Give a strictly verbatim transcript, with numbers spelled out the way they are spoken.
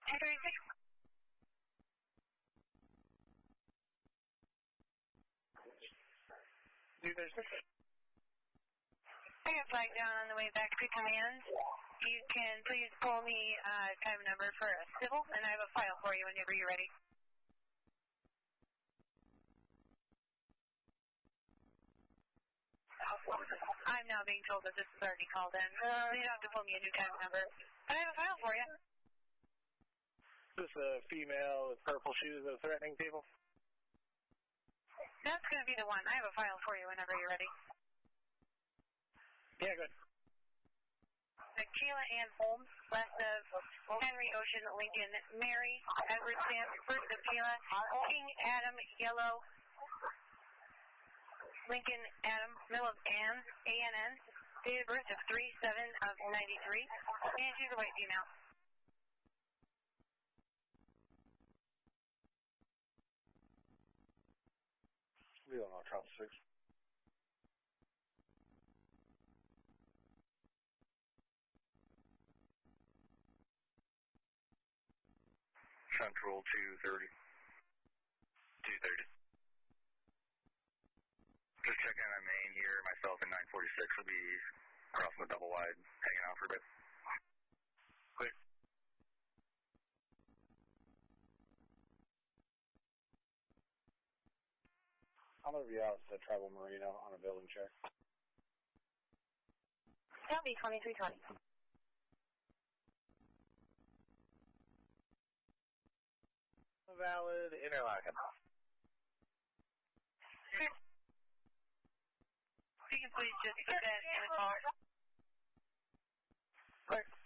two thirty-six. two thirty-six. I got flag down on the way back to command. You can please pull me uh, time number for a civil, and I have a file for you whenever you're ready. I'm now being told that this is already called in. Uh, you don't have to pull me a new time number. But I have a file for you. Is this a female with purple shoes that's threatening people? That's going to be the one. I have a file for you whenever you're ready. Yeah, good. Tequila Ann Holmes, last of Henry Ocean, Lincoln, Mary, Edward Sam, first of Tequila, King Adam, Yellow, Lincoln Adam, middle of Ann, A N N, date of birth of three seven of ninety-three, and she's a white female. We don't know, Charles six. Central two thirty. two thirty. Just checking on main here. Myself and nine forty-six will be crossing the double wide, hanging out for a bit. Clear. I'm going to be out at Tribal Marino on a building check. That'll be twenty-three twenty. Valid interlocking. You can please just put that in the car. Clear.